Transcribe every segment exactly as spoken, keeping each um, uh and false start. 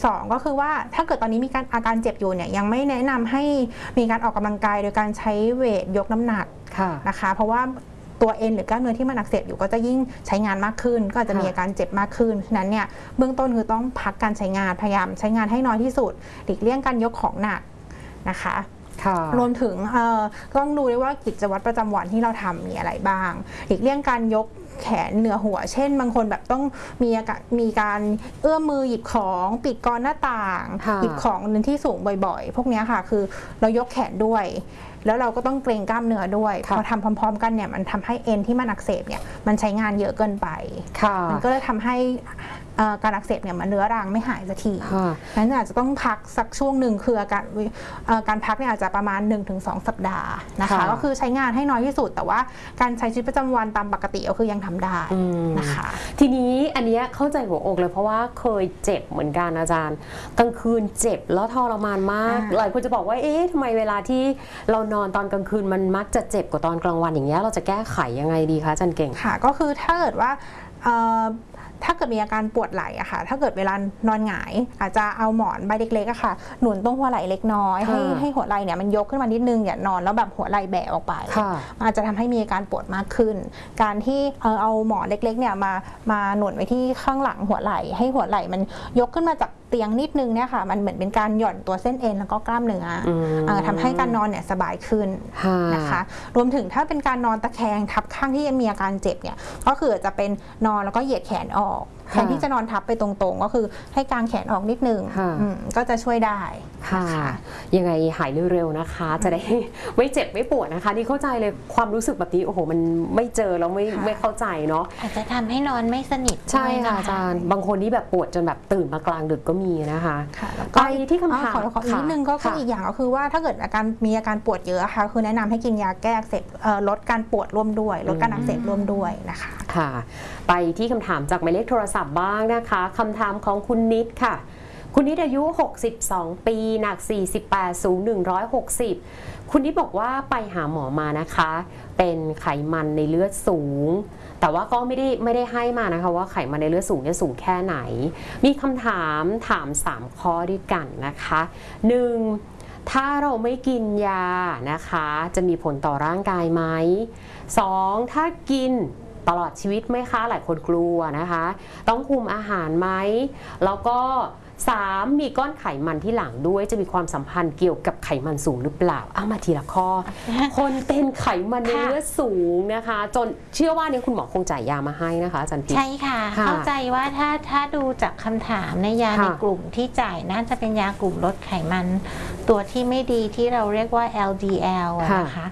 สองก็คือว่าถ้าเกิดตอนนี้มีการอาการเจ็บอยู่เนี่ยยังไม่แนะนำให้มีการออกกำลังกายโดยการใช้เวทยกน้ำหนักนะคะเพราะว่าตัวเอ็นหรือกล้ามเนื้อที่มันอักเสบอยู่ก็จะยิ่งใช้งานมากขึ้นก็จะมีอาการเจ็บมากขึ้นฉะนั้นเนี่ยเบื้องต้นคือต้องพักการใช้งานพยายามใช้งานให้น้อยที่สุดหลีกเลี่ยงการยกของหนักนะคะรวมถึงต้องดูด้วยว่ากิจวัตรประจำวันที่เราทำมีอะไรบ้างหลีกเลี่ยงการยกแขนเหนือหัวเช่นบางคนแบบต้องมีมีการเอื้อมมือหยิบของปิดกรหน้าต่างหยิบของในที่สูงบ่อยๆพวกนี้ค่ะคือเรายกแขนด้วยแล้วเราก็ต้องเกรงกล้ามเนื้อด้วยพอทำพร้อมๆกันเนี่ยมันทำให้เอ็นที่มันอักเสบเนี่ยมันใช้งานเยอะเกินไปมันก็เลยทำให้การอักเสบเนี่ยมันเรื้อรังไม่หายสักทีนั้นอาจจะต้องพักสักช่วงหนึ่งคือการการพักเนี่ยอาจจะประมาณ หนึ่งถึงสอง สัปดาห์นะคะก็คือใช้งานให้น้อยที่สุดแต่ว่าการใช้ชีวิตประจำวันตามปกติก็คือยังทำได้นะคะทีนี้อันนี้เข้าใจหัวอกเลยเพราะว่าเคยเจ็บเหมือนกันอาจารย์กลางคืนเจ็บแล้วทรมานมากหลายคนจะบอกว่าเอ๊ะทำไมเวลาที่เรานอนตอนกลางคืนมันมักจะเจ็บกว่าตอนกลางวันอย่างเงี้ยเราจะแก้ไขยังไงดีคะอาจารย์เก่งค่ะก็คือถ้าเกิดว่าถ้าเกิดมีอาการปวดไหล่อะค่ะถ้าเกิดเวลานอนหงายอาจจะเอาหมอนใบเล็กๆอะค่ะหนุนตรงหัวไหล่เล็กน้อยให้ให้หัวไหล่เนี่ยมันยกขึ้นมานิดนึงอย่านอนแล้วแบบหัวไหล่แบะออกไปอาจจะทำให้มีอาการปวดมากขึ้นการที่เอาหมอนเล็กๆเนี่ยมามาหนุนไว้ที่ข้างหลังหัวไหล่ให้หัวไหล่มันยกขึ้นมาจากเตียงนิดนึงเนี่ยค่ะมันเหมือนเป็นการหย่อนตัวเส้นเอ็นแล้วก็กล้ามเนื้อทำให้การนอนเนี่ยสบายขึ้นนะคะรวมถึงถ้าเป็นการนอนตะแคงทับข้างที่มีอาการเจ็บเนี่ยก็คือจะเป็นนอนแล้วก็เหยียดแขนออกแทนที่จะนอนทับไปตรงๆก็คือให้กางแขนออกนิดนึงก็จะช่วยได้ค่ะยังไงหายเร็วๆนะคะจะได้ไม่เจ็บไม่ปวดนะคะนี่เข้าใจเลยความรู้สึกแบบนี้โอ้โหมันไม่เจอแล้วไม่ไม่เข้าใจเนาะอาจจะทำให้นอนไม่สนิทใช่ค่ะอาจารย์บางคนที่แบบปวดจนแบบตื่นมากลางดึกก็มีนะคะไปที่คำถามขออีกนิดนึงก็อีกอย่างก็คือว่าถ้าเกิดอาการมีอาการปวดเยอะค่ะคือแนะนำให้กินยาแก้อักเสบลดการปวดร่วมด้วยลดการอักเสบร่วมด้วยนะคะค่ะไปที่คำถามจากหมายเลขโทรศัพท์บ้างนะคะคำถามของคุณนิดค่ะคุณนิดอายุหกสิบสองปีหนักสี่สิบแปดสูงหนึ่งร้อยหกสิบคุณนิดบอกว่าไปหาหมอมานะคะเป็นไขมันในเลือดสูงแต่ว่าก็ไม่ได้ไม่ได้ให้มานะคะว่าไขมันในเลือดสูงเนี่ยสูงแค่ไหนมีคำถามถามสามข้อด้วยกันนะคะหนึ่งถ้าเราไม่กินยานะคะจะมีผลต่อร่างกายไหมสองถ้ากินตลอดชีวิตไหมคะหลายคนกลัวนะคะต้องคุมอาหารไหมแล้วก็สามมีก้อนไขมันที่หลังด้วยจะมีความสัมพันธ์เกี่ยวกับไขมันสูงหรือเปล่าเอามาทีละข้อ คนเป็นไขมันในเลือดสูงนะคะจนเชื่อว่าเนี่ยคุณหมอคงจ่ายยามาให้นะคะอาจารย์ใช่ค่ะเข้าใจว่าถ้าถ้าดูจากคำถามในยาในกลุ่มที่จ่ายน่าจะเป็นยากลุ่มลดไขมันตัวที่ไม่ดีที่เราเรียกว่า แอล ดี แอล นะคะ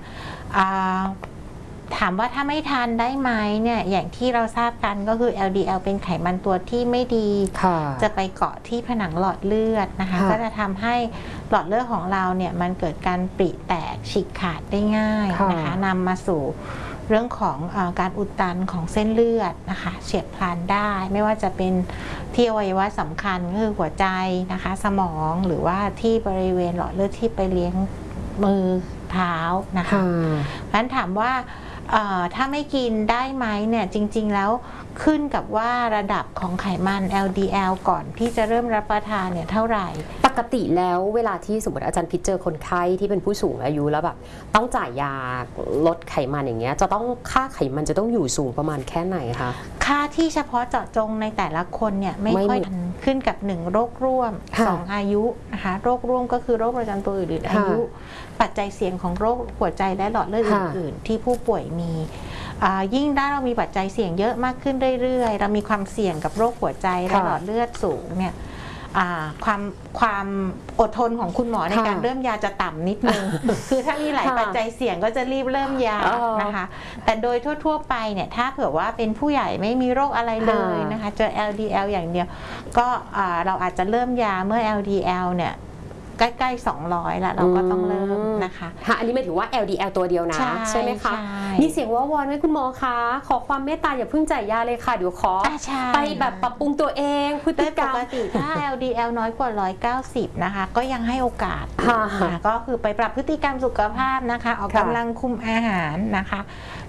ถามว่าถ้าไม่ทานได้ไหมเนี่ยอย่างที่เราทราบกันก็คือ แอล ดี แอล เป็นไขมันตัวที่ไม่ดีจะไปเกาะที่ผนังหลอดเลือดนะคะก็จะทำให้หลอดเลือดของเราเนี่ยมันเกิดการปริแตกฉีกขาดได้ง่ายนะคะนำมาสู่เรื่องของอาการอุดตันของเส้นเลือดนะคะเฉียบพลันได้ไม่ว่าจะเป็นที่อวัยวะสำคัญก็คือหัวใจนะคะสมองหรือว่าที่บริเวณหลอดเลือดที่ไปเลี้ยงมือเท้านะคะเพราะฉะนั้นถามว่าถ้าไม่กินได้ไหมเนี่ยจริงๆแล้วขึ้นกับว่าระดับของไขมัน แอล ดี แอล ก่อนที่จะเริ่มรับประทานเนี่ยเท่าไหร่ปกติแล้วเวลาที่สมมติอาจารย์พิจเจอคนไข้ที่เป็นผู้สูงอายุแล้วแบบต้องจ่ายยาลดไขมันอย่างเงี้ยจะต้องค่าไขมันจะต้องอยู่สูงประมาณแค่ไหนคะค่าที่เฉพาะเจาะจงในแต่ละคนเนี่ยไม่ค่อยขึ้นกับหนึ่งโรคร่วมสองอายุนะคะโรคร่วมก็คือโรคประจำตัวอื่นๆอายุปัจจัยเสี่ยงของโรคหัวใจและหลอดเลือดอื่นๆที่ผู้ป่วยมียิ่งถ้าเรามีปัจจัยเสี่ยงเยอะมากขึ้นเรื่อยๆเรามีความเสี่ยงกับโรคหัวใจและหลอดเลือดสูงเนี่ยความความอดทนของคุณหมอในการเริ่มยาจะต่ำนิดนึง คือถ้ามีหลายปัจจัยเสี่ยงก็จะรีบเริ่มยานะคะแต่โดยทั่วๆไปเนี่ยถ้าเผื่อว่าเป็นผู้ใหญ่ไม่มีโรคอะไรเลยนะคะเจอ แอล ดี แอล อย่างเดียวก็เราอาจจะเริ่มยาเมื่อ แอล ดี แอล เนี่ยใกล้ๆสองร้อยแล้วเราก็ต้องเริ่มนะคะค่ะอันนี้หมายถึงว่า แอล ดี แอล ตัวเดียวนะใช่ไหมคะมีเสียงว่าวอนไหมคุณหมอคะขอความเมตตาอย่าเพิ่งจ่ายยาเลยค่ะเดี๋ยวขอไปแบบปรับปรุงตัวเองพฤติกรรมปกติถ้า แอล ดี แอล น้อยกว่าหนึ่งร้อยเก้าสิบนะคะก็ยังให้โอกาสก็คือไปปรับพฤติกรรมสุขภาพนะคะออกกำลังคุมอาหารนะคะ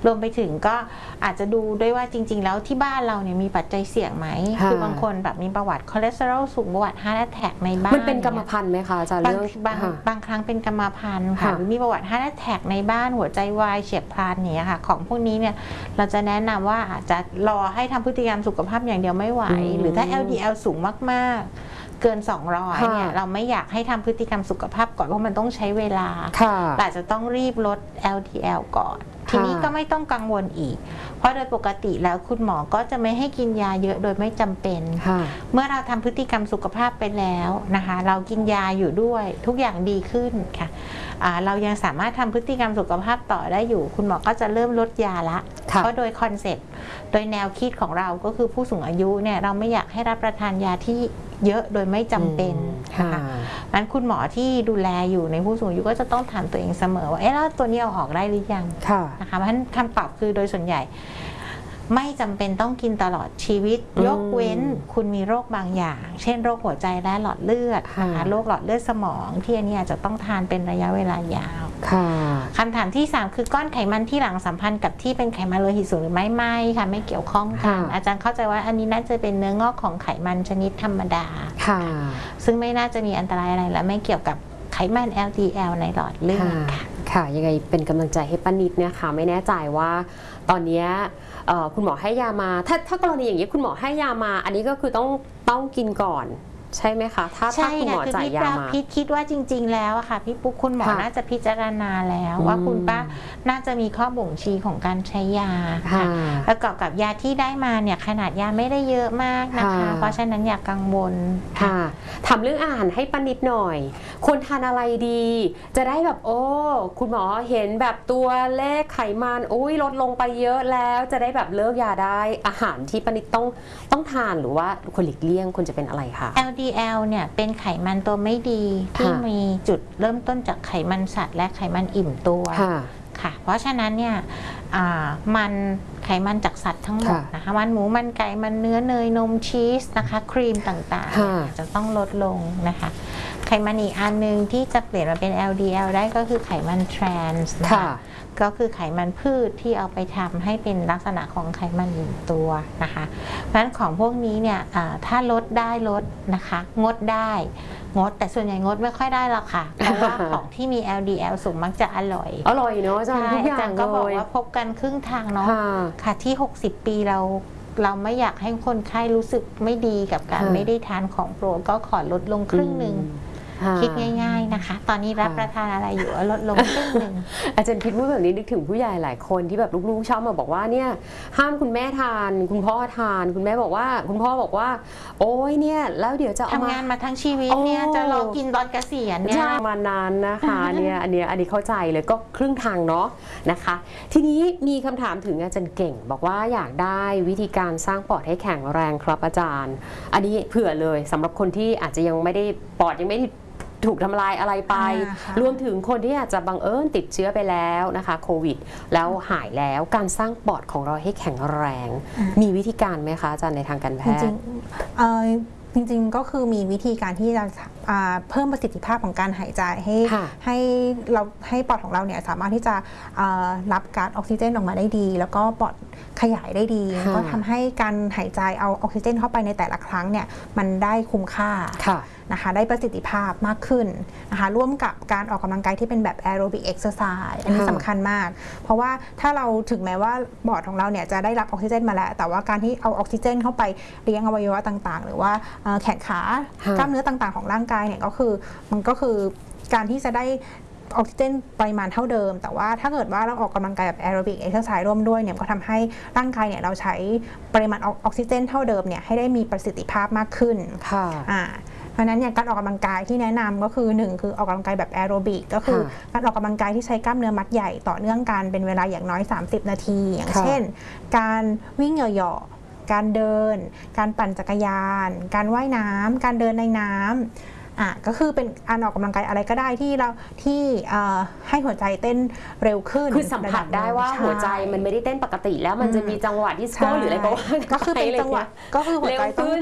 รวมไปถึงก็อาจจะดูด้วยว่าจริงๆแล้วที่บ้านเราเนี่ยมีปัจจัยเสี่ยงไหมคือบางคนแบบมีประวัติคอเลสเตอรอลสูงประวัติฮาร์ทแอทแทกในบ้านมันเป็นกรรมพันธุ์ไหมคะอาจารย์เรื่องบางบางครั้งเป็นกรรมพันธุ์ค่ะหรือมีประวัติฮาร์ทแอทแทกในบ้านหัวใจวายเฉียบพลันเนี่ยค่ะของพวกนี้เนี่ยเราจะแนะนำว่าอาจจะรอให้ทำพฤติกรรมสุขภาพอย่างเดียวไม่ไหวหรือถ้า แอล ดี แอล สูงมากๆเกินสองร้อยเนี่ยเราไม่อยากให้ทำพฤติกรรมสุขภาพก่อนเพราะมันต้องใช้เวลาแต่จะต้องรีบลด แอล ดี แอล ก่อนทีนี้ก็ไม่ต้องกังวลอีกเพราะโดยปกติแล้วคุณหมอก็จะไม่ให้กินยาเยอะโดยไม่จำเป็นเมื่อเราทำพฤติกรรมสุขภาพไปแล้วนะคะเรากินยาอยู่ด้วยทุกอย่างดีขึ้นค่ะเรายังสามารถทำพฤติกรรมสุขภาพต่อได้อยู่คุณหมอก็จะเริ่มลดยาละเพราะโดยคอนเซ็ปต์โดยแนวคิดของเราก็คือผู้สูงอายุเนี่ยเราไม่อยากให้รับประทานยาที่เยอะโดยไม่จำเป็นค่ะนั้นคุณหมอที่ดูแลอยู่ในผู้สูงอายุก็จะต้องถามตัวเองเสมอว่าเอ๊ะแล้วตัวนี้เอาออกได้หรือยังนะคะเพราะฉะนั้นคำตอบคือโดยส่วนใหญ่ไม่จำเป็นต้องกินตลอดชีวิตยกเว้นคุณมีโรคบางอย่างเช่นโรคหัวใจและหลอดเลือดนะคะโรคหลอดเลือดสมองที่อันนี้อาจจะต้องทานเป็นระยะเวลายาวคำถามที่สามคือก้อนไขมันที่หลังสัมพันธ์กับที่เป็นไขมันโลหิตสูงหรือไม่ไม่ค่ะไม่เกี่ยวข้องกันอาจารย์เข้าใจว่าอันนี้น่าจะเป็นเนื้องอกของไขมันชนิดธรรมดาซึ่งไม่น่าจะมีอันตรายอะไรและไม่เกี่ยวกับไขมัน แอล ดี แอล ในหลอดเลือดค่ะค่ะยังไงเป็นกำลังใจให้ป้านิดเนี่ยค่ะไม่แน่ใจว่าตอนนี้คุณหมอให้ยามาถ้าถ้ากรณีอย่างนี้คุณหมอให้ยามาอันนี้ก็คือต้องต้องกินก่อนใช่ไหมคะถ้าถ้าคุณหมอจ่ายยามาพี่คิดว่าจริงๆแล้วอะค่ะพี่ปุ๊กคุณหมอน่าจะพิจารณาแล้วว่าคุณป้าน่าจะมีข้อบ่งชี้ของการใช้ยาค่ะประกอบกับยาที่ได้มาเนี่ยขนาดยาไม่ได้เยอะมากนะคะเพราะฉะนั้นอย่ากังวลค่ะทำเรื่องอาหารให้ป้านิดหน่อยควรทานอะไรดีจะได้แบบโอ้คุณหมอเห็นแบบตัวเลขไขมันโอ้ยลดลงไปเยอะแล้วจะได้แบบเลิกยาได้อาหารที่ป้านิดต้องต้องทานหรือว่าควรหลีกเลี่ยงควรจะเป็นอะไรคะแอล ดี แอล เนี่ยเป็นไขมันตัวไม่ดีที่มีจุดเริ่มต้นจากไขมันสัตว์และไขมันอิ่มตัวค่ะเพราะฉะนั้นเนี่ยมันไขมันจากสัตว์ทั้งหมดนะคะมันหมูมันไก่มันเนื้อเนยนมชีสนะคะครีมต่างๆจะต้องลดลงนะคะไขมันอีกอันนึงที่จะเปลี่ยนมาเป็น แอล ดี แอล ได้ก็คือไขมันทรานส์นะคะก็คือไขมันพืชที่เอาไปทำให้เป็นลักษณะของไขมันอิ่มตัวนะคะเพราะฉะนั้นของพวกนี้เนี่ยถ้าลดได้ลดนะคะงดได้งดแต่ส่วนใหญ่งดไม่ค่อยได้หรอกค่ะเพราะว่าของที่มี แอล ดี แอล สูงมักจะอร่อยอร่อยเนาะอาจารย์ทุกอย่างก็บอกว่าพบกันครึ่งทางเนาะค่ะที่หกสิบปีเราเราไม่อยากให้คนไข้รู้สึกไม่ดีกับการไม่ได้ทานของโปรดก็ขอลดลงครึ่งหนึ่งคิดง่ายๆนะคะตอนนี้รับประทานอะไรอยู่ลดลงครึ่งหนึ่งอาจารย์คิดว่าแบบนี้นึกถึงผู้ใหญ่หลายคนที่แบบลูกๆชอบมาบอกว่าเนี่ยห้ามคุณแม่ทานคุณพ่อทานคุณแม่บอกว่าคุณพ่อบอกว่าโอ้ยเนี่ยแล้วเดี๋ยวจะทำงานมาทั้งชีวิตเนี่ยจะรอกินตอนเกษียณเนี่ยมานานนะคะเนี่ยอันนี้อันนี้เข้าใจเลยก็ครึ่งทางเนาะนะคะทีนี้มีคำถามถึงอาจารย์เก่งบอกว่าอยากได้วิธีการสร้างปอดให้แข็งแรงครับอาจารย์อันนี้เผื่อเลยสำหรับคนที่อาจจะยังไม่ได้ปอดยังไม่ถูกทำลายอะไรไปรวมถึงคนที่อาจจะบังเอิญติดเชื้อไปแล้วนะคะโควิดแล้วหายแล้วการสร้างปอดของเราให้แข็งแรงมีวิธีการไหมคะอาจารย์ในทางการแพทย์จริงๆก็คือมีวิธีการที่จะเพิ่มประสิทธิภาพของการหายใจให้ให้เราให้ปอดของเราเนี่ยสามารถที่จะรับก๊าซออกซิเจนออกมาได้ดีแล้วก็ปอดขยายได้ดีก็ทำให้การหายใจเอาออกซิเจนเข้าไปในแต่ละครั้งเนี่ยมันได้คุ้มค่านะคะได้ประสิทธิภาพมากขึ้นนะคะร่วมกับการออกกำลังกายที่เป็นแบบแอโรบิกเอ็กซ์ไซส์อันนี้สำคัญมากเพราะว่าถ้าเราถึงแม้ว่าปอดของเราเนี่ยจะได้รับออกซิเจนมาแล้วแต่ว่าการที่เอาออกซิเจนเข้าไปเลี้ยงอวัยวะต่างๆหรือว่าแขนขากล้ามเนื้อต่างๆของร่างกายเนี่ยก็คือมันก็คือการที่จะได้ออกซิเจนปริมาณเท่าเดิมแต่ว่าถ้าเกิดว่าเราออกกำลังกายแบบแอโรบิกเอ็กซ์ไซส์ร่วมด้วยเนี่ยก็ทำให้ร่างกายเนี่ยเราใช้ปริมาณออกซิเจนเท่าเดิมเนี่ยให้ได้มีประสิทธิภาพมากขึ้นค่ะอ่าเพราะนั้นเนี่ยการออกกำลังกายที่แนะนำก็คือหนึ่งคือออกกำลังกายแบบแอโรบิกก็คือการออกกำลังกายที่ใช้กล้ามเนื้อมัดใหญ่ต่อเนื่องกันเป็นเวลาอย่างน้อยสามสิบนาทีอย่างเช่นการวิ่งเหยาะๆการเดินการปั่นจักรยานการว่ายน้ำการเดินในน้ำอ่ะก็คือเป็นการออกกำลังกายอะไรก็ได้ที่เราที่ให้หัวใจเต้นเร็วขึ้นคือสัมผัสได้ว่าหัวใจมันไม่ได้เต้นปกติแล้วมันจะมีจังหวะที่สโก้หรืออะไรก็ว่าก็คือเป็นจังหวะก็คือหัวใจต้อง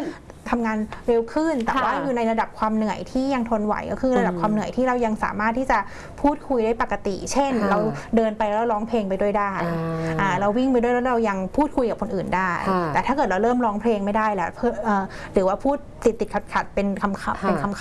ทำงานเร็วขึ้นแต่ว่าอยู่ในระดับความเหนื่อยที่ยังทนไหวก็คือระดับความเหนื่อยที่เรายังสามารถที่จะพูดคุยได้ปกติ เช่นเราเดินไปแล้วร้องเพลงไปด้วยได้เราวิ่งไปด้วยแล้วเรายังพูดคุยกับคนอื่นได้แต่ถ้าเกิดเราเริ่มร้องเพลงไม่ได้แล้วหรือว่าพูดติดติดขัดขัดเป็นคำเป็นคำ